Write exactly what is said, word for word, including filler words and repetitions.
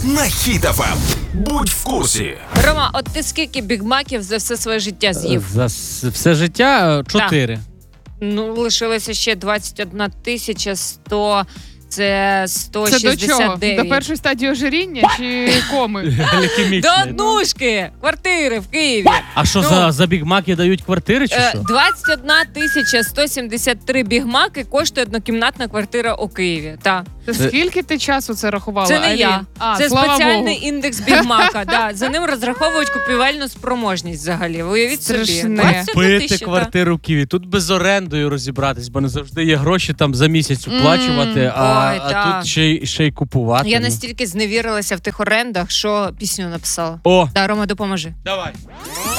на Хіт еф ем. Будь в курсі. Рома, от ти скільки бігмаків за все своє життя з'їв? За с- все життя чотири. Ну, лишилося ще двадцять одна тисяча сто, це сто Це шістдесят дев'ять. до чого? До першої стадії ожиріння чи коми? Глікемічний. До однушки квартири в Києві. А що Ну. за, за бігмаки дають квартири чи Е, що? двадцять одна тисяча сто сімдесят три бігмаки коштує однокімнатна квартира у Києві. Так. Це скільки ти часу це рахувала? Це не Алі? я. А, Це слава спеціальний Богу. індекс бігмака. Да. За ним розраховують купівельну спроможність взагалі. Ви уявіть собі. Страшне. двадцять одна Купити тисяча, квартиру в Києві. Тут без орендою розібратись, бо не завжди є гроші там за місяць оплачувати, М, а, ой, а так. тут ще, й- ще й купувати. так. Я ну. настільки зневірилася в тих орендах, що пісню написала. О, Да, Рома, допоможи. давай.